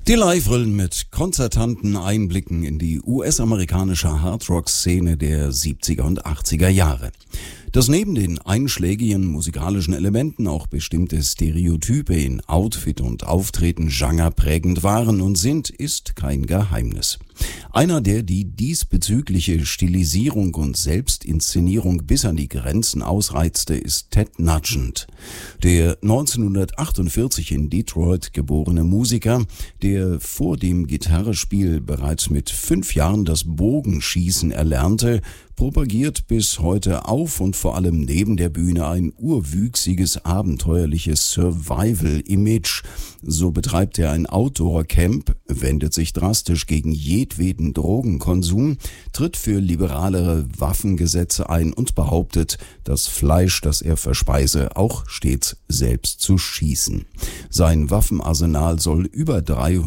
Die Live-Rillen mit konzertanten Einblicken in die US-amerikanische Hardrock-Szene der 70er und 80er Jahre. Dass neben den einschlägigen musikalischen Elementen auch bestimmte Stereotype in Outfit und Auftreten genreprägend waren und sind, ist kein Geheimnis. Einer, der die diesbezügliche Stilisierung und Selbstinszenierung bis an die Grenzen ausreizte, ist Ted Nugent. Der 1948 in Detroit geborene Musiker, der vor dem Gitarrespiel bereits mit 5 Jahren das Bogenschießen erlernte, propagiert bis heute auf und vor allem neben der Bühne ein urwüchsiges, abenteuerliches Survival-Image. So betreibt er ein Outdoor-Camp, wendet sich drastisch gegen jedweden Drogenkonsum, tritt für liberalere Waffengesetze ein und behauptet, das Fleisch, das er verspeise, auch stets selbst zu schießen. Sein Waffenarsenal soll über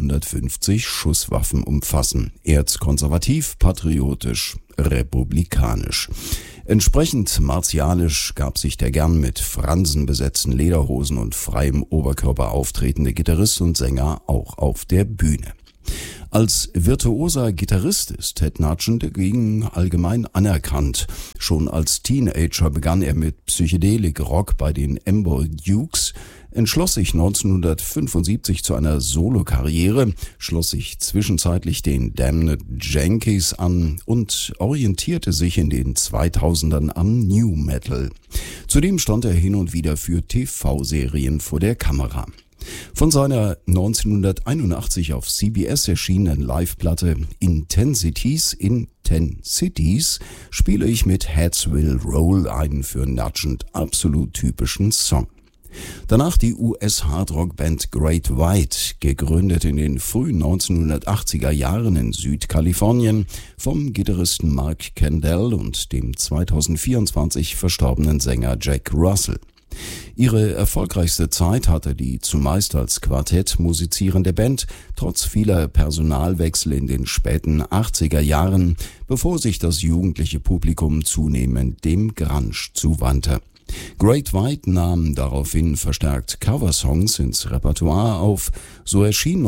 350 Schusswaffen umfassen. Erzkonservativ, patriotisch, republikanisch. Entsprechend martialisch gab sich der gern mit Fransen besetzten Lederhosen und freiem Oberkörper auftretende Gitarrist und Sänger auch auf der Bühne. Als virtuoser Gitarrist ist Ted Nugent dagegen allgemein anerkannt. Schon als Teenager begann er mit Psychedelik-Rock bei den Amboy Dukes, entschloss sich 1975 zu einer Solokarriere, schloss sich zwischenzeitlich den Damned Yankees an und orientierte sich in den 2000ern am New Metal. Zudem stand er hin und wieder für TV-Serien vor der Kamera. Von seiner 1981 auf CBS erschienenen Live-Platte Intensities in 10 Cities spiele ich mit Heads Will Roll einen für Nugent absolut typischen Song. Danach die US-Hardrock-Band Great White, gegründet in den frühen 1980er Jahren in Südkalifornien vom Gitarristen Mark Kendall und dem 2024 verstorbenen Sänger Jack Russell. Ihre erfolgreichste Zeit hatte die zumeist als Quartett musizierende Band trotz vieler Personalwechsel in den späten 80er Jahren, bevor sich das jugendliche Publikum zunehmend dem Grunge zuwandte. Great White nahm daraufhin verstärkt Coversongs ins Repertoire auf, so erschien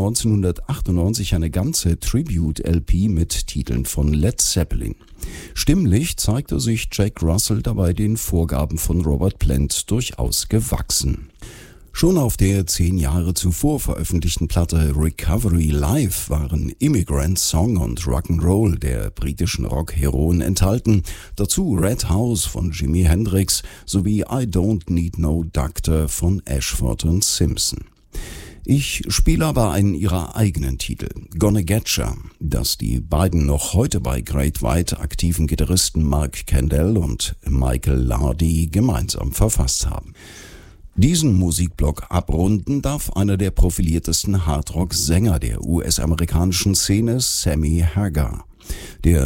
1998 eine ganze Tribute-LP mit Titeln von Led Zeppelin. Stimmlich zeigte sich Jack Russell dabei den Vorgaben von Robert Plant durchaus gewachsen. Schon auf der 10 Jahre zuvor veröffentlichten Platte Recovery Live waren Immigrant Song und Rock'n'Roll der britischen Rock-Heroen enthalten, dazu Red House von Jimi Hendrix sowie I Don't Need No Doctor von Ashford und Simpson. Ich spiele aber einen ihrer eigenen Titel, Gonna Getcha, das die beiden noch heute bei Great White aktiven Gitarristen Mark Kendall und Michael Lardy gemeinsam verfasst haben. Diesen Musikblock abrunden darf einer der profiliertesten Hardrock-Sänger der US-amerikanischen Szene, Sammy Hagar. Der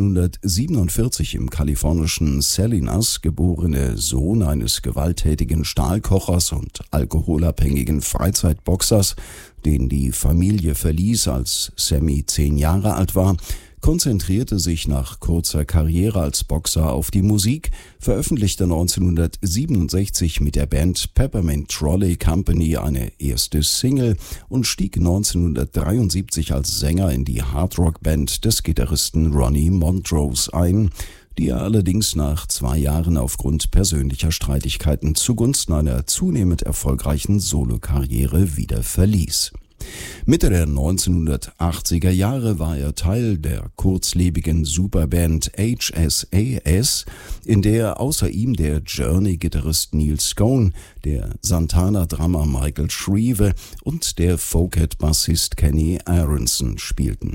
1947 im kalifornischen Salinas geborene Sohn eines gewalttätigen Stahlkochers und alkoholabhängigen Freizeitboxers, den die Familie verließ, als Sammy 10 Jahre alt war, konzentrierte sich nach kurzer Karriere als Boxer auf die Musik, veröffentlichte 1967 mit der Band Peppermint Trolley Company eine erste Single und stieg 1973 als Sänger in die Hardrock-Band des Gitarristen Ronnie Montrose ein, die er allerdings nach 2 Jahren aufgrund persönlicher Streitigkeiten zugunsten einer zunehmend erfolgreichen Solokarriere wieder verließ. Mitte der 1980er Jahre war er Teil der kurzlebigen Superband HSAS, in der außer ihm der Journey-Gitarrist Neil Scone, der Santana-Drummer Michael Shrieve und der Folkhead-Bassist Kenny Aronson spielten.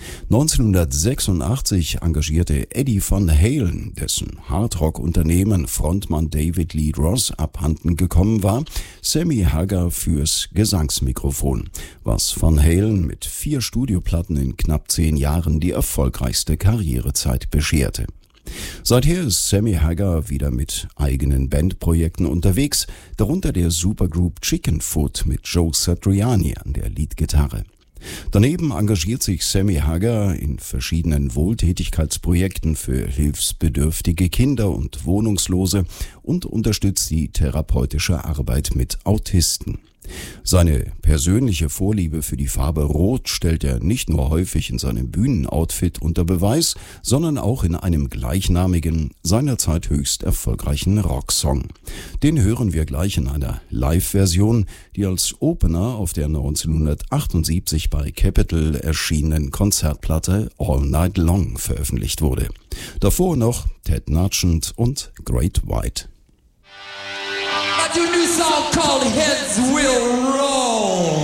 1986 engagierte Eddie Van Halen, dessen Hardrock-Unternehmen Frontmann David Lee Roth abhanden gekommen war, Sammy Hagar fürs Gesangsmikrofon, was Van Halen mit 4 Studioplatten in knapp 10 Jahren die erfolgreichste Karrierezeit bescherte. Seither ist Sammy Hagar wieder mit eigenen Bandprojekten unterwegs, darunter der Supergroup Chickenfoot mit Joe Satriani an der Leadgitarre. Daneben engagiert sich Sammy Hagar in verschiedenen Wohltätigkeitsprojekten für hilfsbedürftige Kinder und Wohnungslose und unterstützt die therapeutische Arbeit mit Autisten. Seine persönliche Vorliebe für die Farbe Rot stellt er nicht nur häufig in seinem Bühnenoutfit unter Beweis, sondern auch in einem gleichnamigen, seinerzeit höchst erfolgreichen Rocksong. Den hören wir gleich in einer Live-Version, die als Opener auf der 1978 bei Capitol erschienenen Konzertplatte All Night Long veröffentlicht wurde. Davor noch Ted Nugent und Great White. Your new song called Heads Will Roll.